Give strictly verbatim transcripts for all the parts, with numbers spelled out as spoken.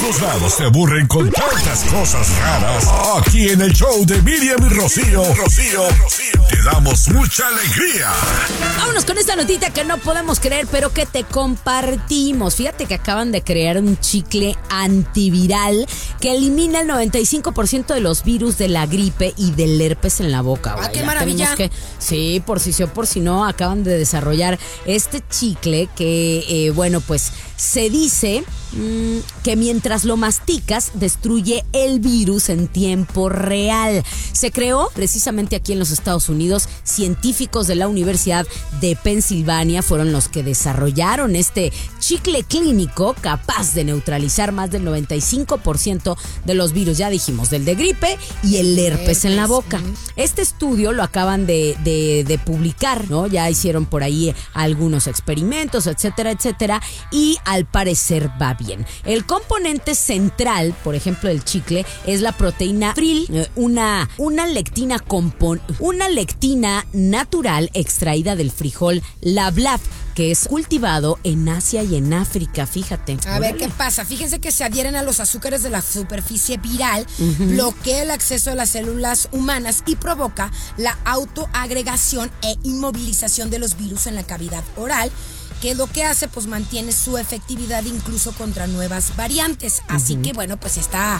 todos lados se aburren con tantas cosas raras. Aquí en el show de Miriam y Rocío, Rocío, te damos mucha alegría. Vámonos con esta notita que no podemos creer, pero que te compartimos. Fíjate que acaban de crear un chicle antiviral que elimina el noventa y cinco por ciento de los virus de la gripe y del herpes en la boca. ¡Ah, qué Ya maravilla! Que, sí, por si sí o por si no, acaban de desarrollar este chicle que, eh, bueno, pues se dice mmm, que mientras lo masticas destruye el virus en tiempo real. Se creó precisamente aquí en los Estados Unidos. Científicos de la Universidad de Pensilvania fueron los que desarrollaron este chicle clínico capaz de neutralizar más del noventa y cinco por ciento de los virus, ya dijimos, del de gripe y el herpes en la boca. Este estudio lo acaban de, de, de publicar, ¿no? Ya hicieron por ahí algunos experimentos, etcétera, etcétera, y al parecer va bien. El componente central, por ejemplo, del chicle es la proteína fril, una, una lectina compon, una lectina natural extraída del frijol lablav, que es cultivado en Asia y en África, fíjate. A ver, ¿qué pasa? Fíjense que se adhieren a los azúcares de la superficie viral, uh-huh. bloquea el acceso a las células humanas y provoca la autoagregación e inmovilización de los virus en la cavidad oral, que lo que hace, pues mantiene su efectividad incluso contra nuevas variantes. Así uh-huh. que bueno, pues está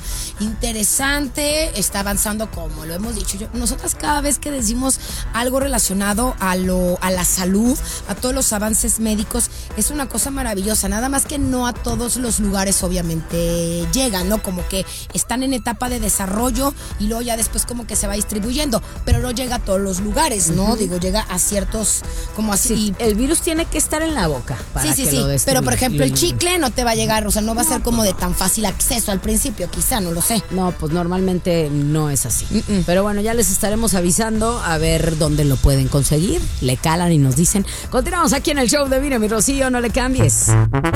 interesante, está avanzando como lo hemos dicho. Yo, nosotras cada vez que decimos algo relacionado a lo, a la salud, a todos los avances médicos, es una cosa maravillosa. Nada más que no a todos los lugares obviamente llegan, ¿no? Como que están en etapa de desarrollo y luego ya después como que se va distribuyendo, pero no llega a todos los lugares, ¿no? Uh-huh. Digo, llega a ciertos, como así. Sí, el virus tiene que estar en la boca para sí, sí, que sí, lo destruya. Pero por ejemplo el chicle no te va a llegar, o sea, no va a ser como de tan fácil acceso al principio, quizá, no lo sé. No, pues normalmente no es así. Mm-mm. Pero bueno, ya les estaremos avisando a ver dónde lo pueden conseguir. Le calan y nos dicen. Continuamos aquí en el show de Miriam y Rocío, no le cambies.